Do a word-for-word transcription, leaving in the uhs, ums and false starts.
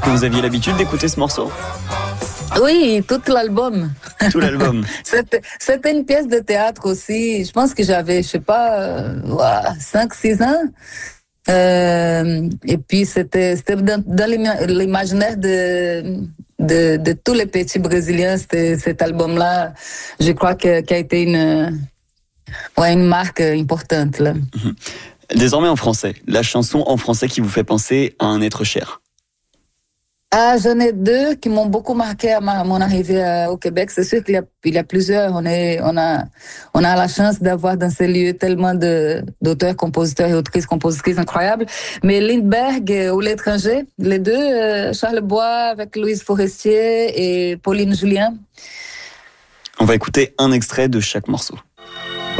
Est-ce que vous aviez l'habitude d'écouter ce morceau ? Oui, tout l'album. Tout l'album. C'était, c'était une pièce de théâtre aussi. Je pense que j'avais, je sais pas, euh, cinq six ans. Euh, et puis c'était, c'était dans, dans l'imaginaire de, de, de tous les petits Brésiliens, c'était, cet album-là, je crois que, qui a été une, ouais, une marque importante, là. Désormais en français, la chanson en français qui vous fait penser à un être cher. Ah, j'en ai deux qui m'ont beaucoup marqué à ma, mon arrivée à, au Québec. C'est sûr qu'il y a, il y a plusieurs. On est, on a, on a la chance d'avoir dans ces lieux tellement de, d'auteurs, compositeurs et autrices, compositrices incroyables. Mais Lindbergh ou L'étranger, les deux, euh, Charles Bois avec Louise Forestier et Pauline Julien. On va écouter un extrait de chaque morceau.